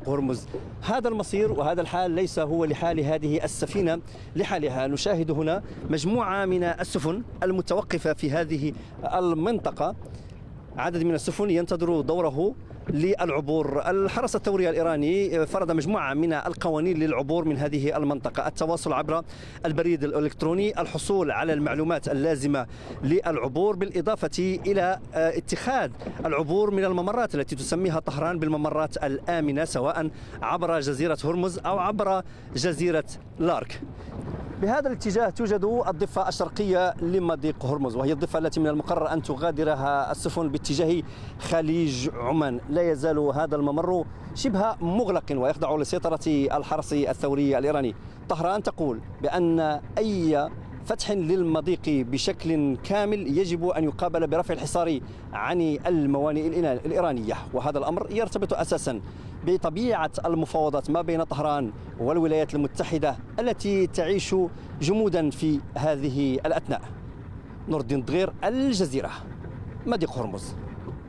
مضيق هرمز. هذا المصير وهذا الحال ليس هو لحال هذه السفينة لحالها. نشاهد هنا مجموعة من السفن المتوقفة في هذه المنطقة، عدد من السفن ينتظر دوره للعبور. الحرس الثوري الإيراني فرض مجموعة من القوانين للعبور من هذه المنطقة: التواصل عبر البريد الإلكتروني، الحصول على المعلومات اللازمة للعبور، بالإضافة إلى اتخاذ العبور من الممرات التي تسميها طهران بالممرات الآمنة، سواء عبر جزيرة هرمز أو عبر جزيرة لارك. بهذا الاتجاه توجد الضفة الشرقية لمضيق هرمز، وهي الضفة التي من المقرر أن تغادرها السفن باتجاه خليج عمان. لا يزال هذا الممر شبه مغلق ويخضع لسيطرة الحرس الثوري الإيراني. طهران تقول بأن أي فتح للمضيق بشكل كامل يجب أن يقابل برفع الحصار عن الموانئ الإيرانية، وهذا الأمر يرتبط أساسا بطبيعة المفاوضات ما بين طهران والولايات المتحدة التي تعيش جمودا في هذه الأثناء. نور الدين الدغير، الجزيرة، مضيق هرمز.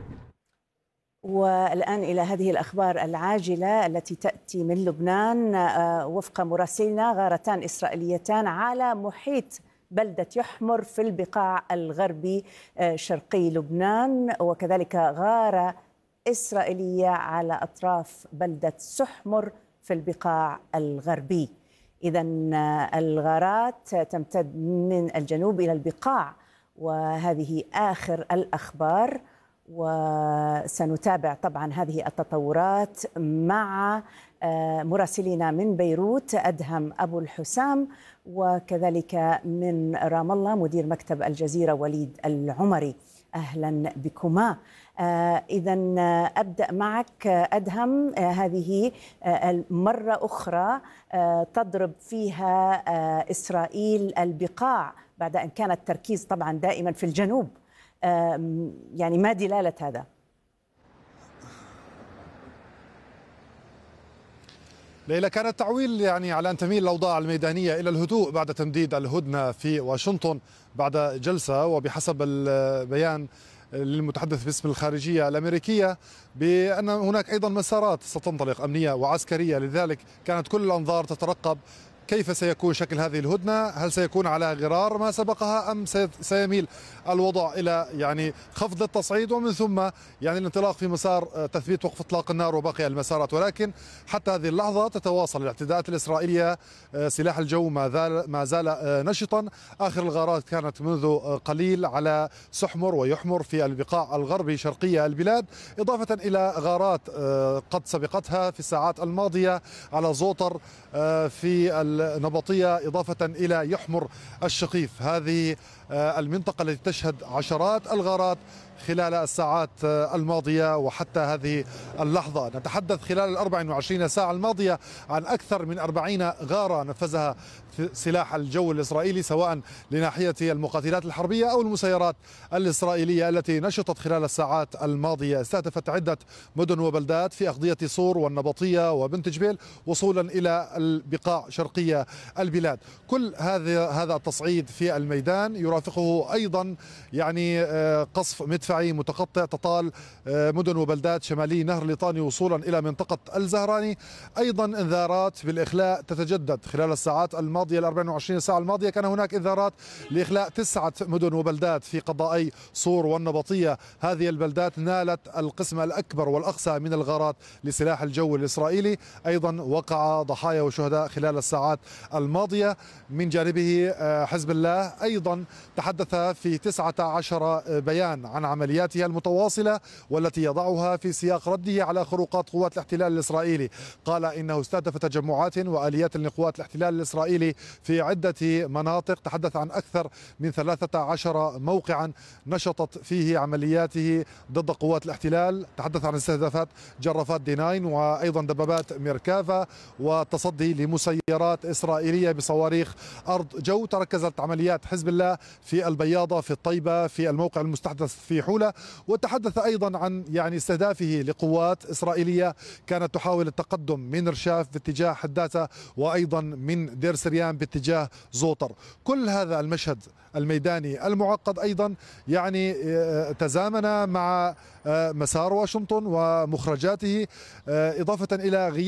والآن إلى هذه الأخبار العاجلة التي تأتي من لبنان. وفق مراسلنا، غارتان إسرائيليتان على محيط بلدة يحمر في البقاع الغربي شرقي لبنان، وكذلك غارة إسرائيلية على أطراف بلدة سحمر في البقاع الغربي. إذن الغارات تمتد من الجنوب إلى البقاع، وهذه آخر الأخبار، وسنتابع طبعا هذه التطورات مع مراسلين من بيروت أدهم أبو الحسام، وكذلك من رام الله مدير مكتب الجزيرة وليد العمري. أهلا بكما. إذا أبدأ معك أدهم. هذه مرة أخرى تضرب فيها إسرائيل البقاع بعد أن كان التركيز طبعا دائما في الجنوب. يعني ما دلالة هذا؟ ليلى، كان التعويل على أن تميل الأوضاع الميدانية إلى الهدوء بعد تمديد الهدنة في واشنطن بعد جلسة، وبحسب البيان للمتحدث باسم الخارجية الأمريكية بأن هناك أيضا مسارات ستنطلق أمنية وعسكرية. لذلك كانت كل الأنظار تترقب كيف سيكون شكل هذه الهدنة، هل سيكون على غرار ما سبقها أم سيميل الوضع إلى خفض التصعيد ومن ثم الانطلاق في مسار تثبيت وقف إطلاق النار وباقي المسارات. ولكن حتى هذه اللحظة تتواصل الاعتداءات الإسرائيلية، سلاح الجو ما زال نشطا. آخر الغارات كانت منذ قليل على سحمر ويحمر في البقاع الغربي شرقية البلاد، إضافة إلى غارات قد سبقتها في الساعات الماضية على زوطر في النبطية، إضافة إلى يحمر الشقيف. هذه المنطقة التي تشهد عشرات الغارات خلال الساعات الماضية وحتى هذه اللحظة. نتحدث خلال 24 ساعة الماضية عن أكثر من 40 غارة نفذها سلاح الجو الإسرائيلي، سواء لناحية المقاتلات الحربية أو المسيرات الإسرائيلية التي نشطت خلال الساعات الماضية. استهدفت عدة مدن وبلدات في أقضية صور والنبطية وبنت جبيل وصولا إلى البقاع شرقية البلاد. كل هذا التصعيد في الميدان يرافقه أيضا قصف مدفعي متقطع تطال مدن وبلدات شمالي نهر ليطاني وصولا إلى منطقة الزهراني. أيضا انذارات بالإخلاء تتجدد خلال الساعات الماضية. 24 ساعة الماضية كان هناك انذارات لإخلاء 9 مدن وبلدات في قضائي صور والنبطية. هذه البلدات نالت القسم الأكبر والأقصى من الغارات لسلاح الجو الإسرائيلي. أيضا وقع ضحايا وشهداء خلال الساعات الماضية. من جانبه حزب الله أيضا تحدث في 19 بيان عن عملياته المتواصلة والتي يضعها في سياق رده على خروقات قوات الاحتلال الإسرائيلي. قال إنه استهدف تجمعات وآليات لقوات الاحتلال الإسرائيلي في عدة مناطق. تحدث عن أكثر من 13 موقعا نشطت فيه عملياته ضد قوات الاحتلال. تحدث عن استهدافات جرافات D9 وأيضا دبابات ميركافا والتصدي لمسيرات إسرائيلية بصواريخ أرض جو. تركزت عمليات حزب الله في البياضة، في الطيبة، في الموقع المستحدث في حولة. وتحدث أيضا عن استهدافه لقوات إسرائيلية كانت تحاول التقدم من رشاف باتجاه حداثة وأيضا من دير سريان باتجاه زوطر. كل هذا المشهد الميداني المعقد أيضا تزامن مع مسار واشنطن ومخرجاته، إضافة إلى غياب